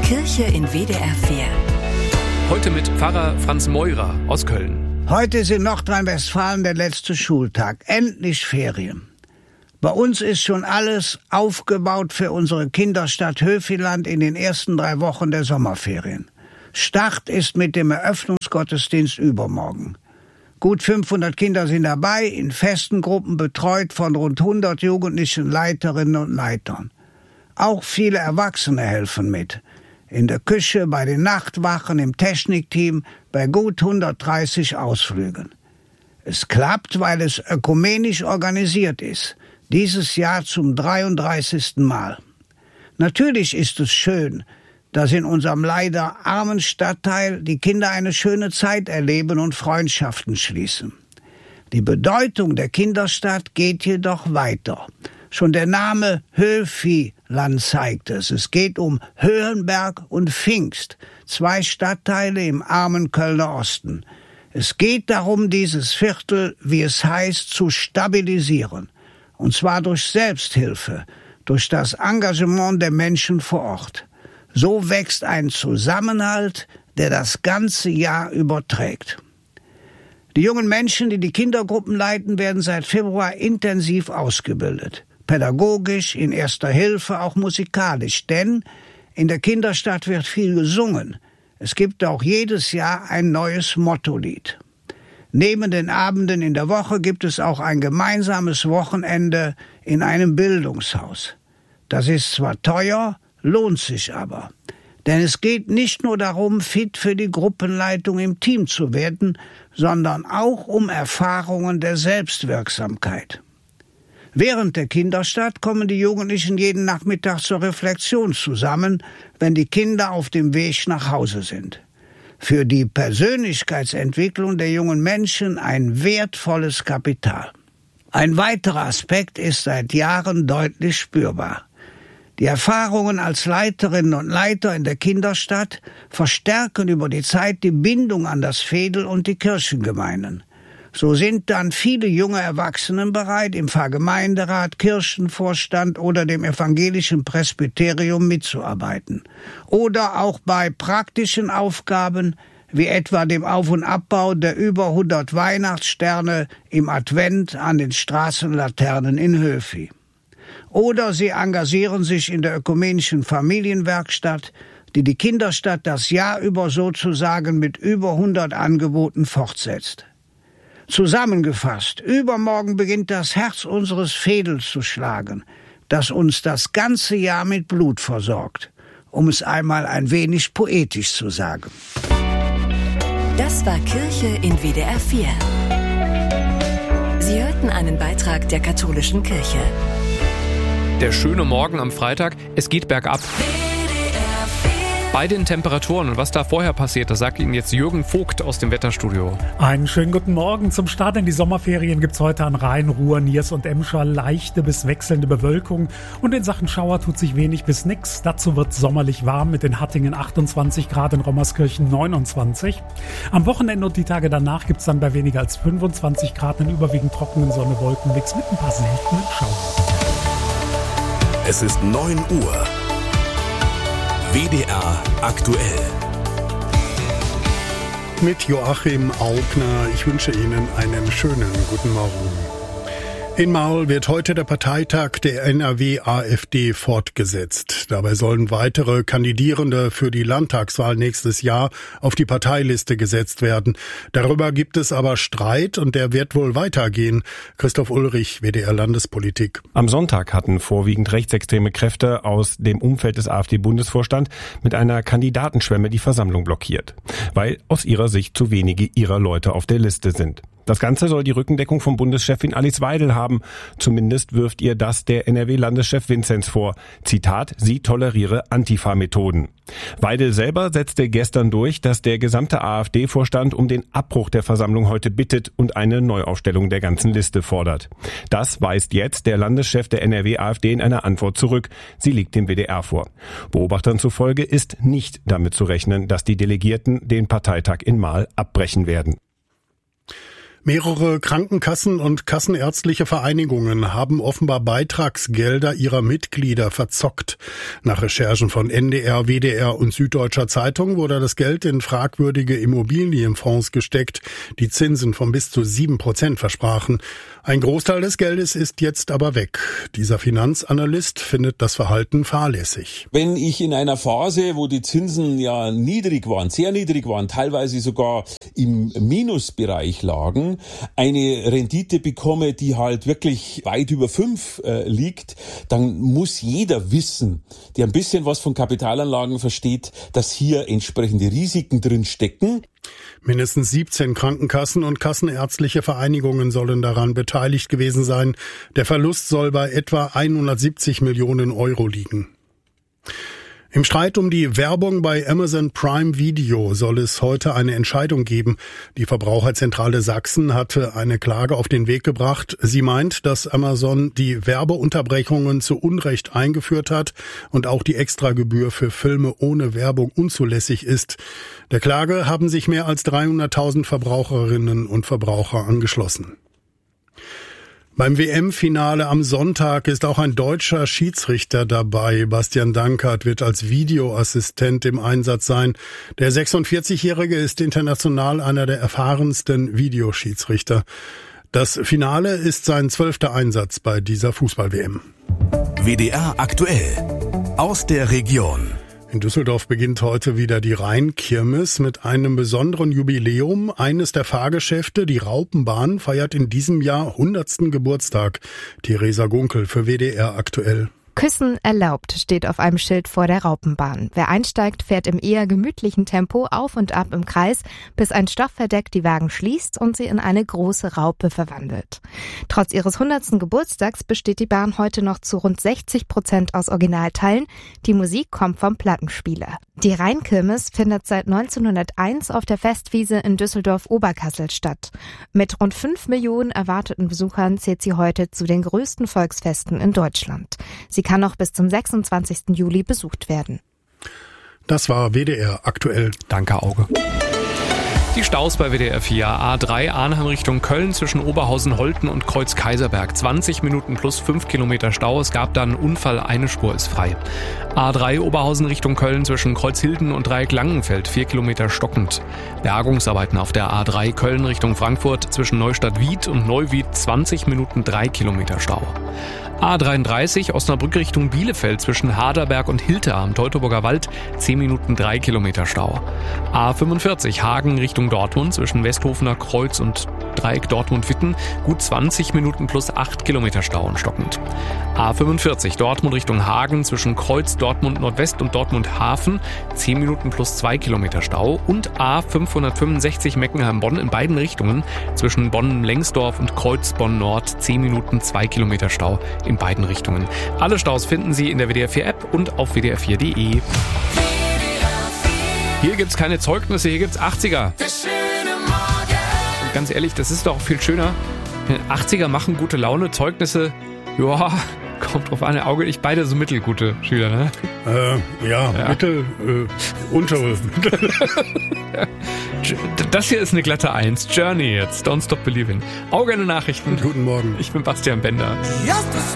Kirche in WDR 4. Heute mit Pfarrer Franz Meurer aus Köln. Heute ist in Nordrhein-Westfalen der letzte Schultag. Endlich Ferien. Bei uns ist schon alles aufgebaut für unsere Kinderstadt Höfiland in den ersten 3 Wochen der Sommerferien. Start ist mit dem Eröffnungsgottesdienst übermorgen. Gut 500 Kinder sind dabei, in festen Gruppen betreut von rund 100 jugendlichen Leiterinnen und Leitern. Auch viele Erwachsene helfen mit. In der Küche, bei den Nachtwachen, im Technikteam, bei gut 130 Ausflügen. Es klappt, weil es ökumenisch organisiert ist. Dieses Jahr zum 33. Mal. Natürlich ist es schön, dass in unserem leider armen Stadtteil die Kinder eine schöne Zeit erleben und Freundschaften schließen. Die Bedeutung der Kinderstadt geht jedoch weiter. Schon der Name Höfiland zeigt es. Es geht um Höhenberg und Pfingst, 2 Stadtteile im armen Kölner Osten. Es geht darum, dieses Viertel, wie es heißt, zu stabilisieren. Und zwar durch Selbsthilfe, durch das Engagement der Menschen vor Ort. So wächst ein Zusammenhalt, der das ganze Jahr überträgt. Die jungen Menschen, die die Kindergruppen leiten, werden seit Februar intensiv ausgebildet. Pädagogisch, in erster Hilfe, auch musikalisch. Denn in der Kinderstadt wird viel gesungen. Es gibt auch jedes Jahr ein neues Mottolied. Neben den Abenden in der Woche gibt es auch ein gemeinsames Wochenende in einem Bildungshaus. Das ist zwar teuer, lohnt sich aber. Denn es geht nicht nur darum, fit für die Gruppenleitung im Team zu werden, sondern auch um Erfahrungen der Selbstwirksamkeit. Während der Kinderstadt kommen die Jugendlichen jeden Nachmittag zur Reflexion zusammen, wenn die Kinder auf dem Weg nach Hause sind. Für die Persönlichkeitsentwicklung der jungen Menschen ein wertvolles Kapital. Ein weiterer Aspekt ist seit Jahren deutlich spürbar. Die Erfahrungen als Leiterinnen und Leiter in der Kinderstadt verstärken über die Zeit die Bindung an das Veedel und die Kirchengemeinden. So sind dann viele junge Erwachsene bereit, im Pfarrgemeinderat, Kirchenvorstand oder dem evangelischen Presbyterium mitzuarbeiten. Oder auch bei praktischen Aufgaben, wie etwa dem Auf- und Abbau der über 100 Weihnachtssterne im Advent an den Straßenlaternen in Höfi. Oder sie engagieren sich in der ökumenischen Familienwerkstatt, die die Kinderstadt das Jahr über sozusagen mit über 100 Angeboten fortsetzt. Zusammengefasst, übermorgen beginnt das Herz unseres Veedels zu schlagen, das uns das ganze Jahr mit Blut versorgt, um es einmal ein wenig poetisch zu sagen. Das war Kirche in WDR 4. Sie hörten einen Beitrag der katholischen Kirche. Der schöne Morgen am Freitag, es geht bergab. Bei den Temperaturen und was da vorher passiert, das sagt Ihnen jetzt Jürgen Vogt aus dem Wetterstudio. Einen schönen guten Morgen. Zum Start in die Sommerferien gibt's heute an Rhein, Ruhr, Niers und Emscher leichte bis wechselnde Bewölkung. Und in Sachen Schauer tut sich wenig bis nix. Dazu wird sommerlich warm mit in Hattingen 28 Grad, in Rommerskirchen 29. Am Wochenende und die Tage danach gibt's dann bei weniger als 25 Grad in überwiegend trockenen Sonne-Wolkenmix mit ein paar seltenen Schauern. Es ist 9 Uhr. WDR aktuell. Mit Joachim Augner. Ich wünsche Ihnen einen schönen guten Morgen. In Marl wird heute der Parteitag der NRW-AfD fortgesetzt. Dabei sollen weitere Kandidierende für die Landtagswahl nächstes Jahr auf die Parteiliste gesetzt werden. Darüber gibt es aber Streit und der wird wohl weitergehen. Christoph Ulrich, WDR Landespolitik. Am Sonntag hatten vorwiegend rechtsextreme Kräfte aus dem Umfeld des AfD-Bundesvorstands mit einer Kandidatenschwemme die Versammlung blockiert, weil aus ihrer Sicht zu wenige ihrer Leute auf der Liste sind. Das Ganze soll die Rückendeckung von Bundeschefin Alice Weidel haben. Zumindest wirft ihr das der NRW-Landeschef Vinzenz vor. Zitat, sie toleriere Antifa-Methoden. Weidel selber setzte gestern durch, dass der gesamte AfD-Vorstand um den Abbruch der Versammlung heute bittet und eine Neuaufstellung der ganzen Liste fordert. Das weist jetzt der Landeschef der NRW-AfD in einer Antwort zurück. Sie liegt dem WDR vor. Beobachtern zufolge ist nicht damit zu rechnen, dass die Delegierten den Parteitag in Marl abbrechen werden. Mehrere Krankenkassen und kassenärztliche Vereinigungen haben offenbar Beitragsgelder ihrer Mitglieder verzockt. Nach Recherchen von NDR, WDR und Süddeutscher Zeitung wurde das Geld in fragwürdige Immobilienfonds gesteckt, die Zinsen von bis zu 7% versprachen. Ein Großteil des Geldes ist jetzt aber weg. Dieser Finanzanalyst findet das Verhalten fahrlässig. Wenn ich in einer Phase, wo die Zinsen ja niedrig waren, sehr niedrig waren, teilweise sogar im Minusbereich lagen, eine Rendite bekomme, die halt wirklich weit über 5 liegt, dann muss jeder wissen, der ein bisschen was von Kapitalanlagen versteht, dass hier entsprechende Risiken drin stecken. Mindestens 17 Krankenkassen und kassenärztliche Vereinigungen sollen daran beteiligt gewesen sein. Der Verlust soll bei etwa 170 Millionen Euro liegen. Im Streit um die Werbung bei Amazon Prime Video soll es heute eine Entscheidung geben. Die Verbraucherzentrale Sachsen hatte eine Klage auf den Weg gebracht. Sie meint, dass Amazon die Werbeunterbrechungen zu Unrecht eingeführt hat und auch die Extragebühr für Filme ohne Werbung unzulässig ist. Der Klage haben sich mehr als 300.000 Verbraucherinnen und Verbraucher angeschlossen. Beim WM-Finale am Sonntag ist auch ein deutscher Schiedsrichter dabei. Bastian Dankert wird als Videoassistent im Einsatz sein. Der 46-Jährige ist international einer der erfahrensten Videoschiedsrichter. Das Finale ist sein 12. Einsatz bei dieser Fußball-WM. WDR aktuell. Aus der Region. In Düsseldorf beginnt heute wieder die Rheinkirmes mit einem besonderen Jubiläum. Eines der Fahrgeschäfte, die Raupenbahn, feiert in diesem Jahr 100. Geburtstag. Theresa Gunkel für WDR aktuell. Küssen erlaubt steht auf einem Schild vor der Raupenbahn. Wer einsteigt, fährt im eher gemütlichen Tempo auf und ab im Kreis, bis ein Stoffverdeck die Wagen schließt und sie in eine große Raupe verwandelt. Trotz ihres 100. Geburtstags besteht die Bahn heute noch zu rund 60% aus Originalteilen. Die Musik kommt vom Plattenspieler. Die Rheinkirmes findet seit 1901 auf der Festwiese in Düsseldorf-Oberkassel statt. Mit rund 5 Millionen erwarteten Besuchern zählt sie heute zu den größten Volksfesten in Deutschland. Sie kann noch bis zum 26. Juli besucht werden. Das war WDR aktuell. Danke, Auge. Die Staus bei WDR 4. A3 Arnhem Richtung Köln zwischen Oberhausen-Holten und Kreuz-Kaiserberg. 20 Minuten plus 5 Kilometer Stau. Es gab da einen Unfall, eine Spur ist frei. A3 Oberhausen Richtung Köln zwischen Kreuzhilden und Dreieck Langenfeld. 4 Kilometer stockend. Bergungsarbeiten auf der A3 Köln Richtung Frankfurt zwischen Neustadt-Wied und Neuwied. 20 Minuten 3 Kilometer Stau. A33 Osnabrück Richtung Bielefeld zwischen Haderberg und Hilter am Teutoburger Wald 10 Minuten 3 Kilometer Stau. A45 Hagen Richtung Dortmund zwischen Westhofener Kreuz und Dreieck Dortmund-Witten gut 20 Minuten plus 8 Kilometer Stau und stockend. A45 Dortmund Richtung Hagen zwischen Kreuz Dortmund Nordwest und Dortmund Hafen 10 Minuten plus 2 Kilometer Stau und A565 Meckenheim-Bonn in beiden Richtungen zwischen Bonn-Lengsdorf und Kreuz Bonn-Nord 10 Minuten 2 Kilometer Stau in beiden Richtungen. Alle Staus finden Sie in der WDR 4 App und auf wdr4.de. Hier gibt's keine Zeugnisse, hier gibt's 80er. Und ganz ehrlich, das ist doch viel schöner. 80er machen gute Laune, Zeugnisse, ja, kommt drauf an, Auge, ich beide so mittelgute Schüler, ne? Ja. Untere. Das hier ist eine glatte 1. Journey jetzt, Don't Stop Believing. Auge in den Nachrichten. Guten Morgen. Ich bin Bastian Bender.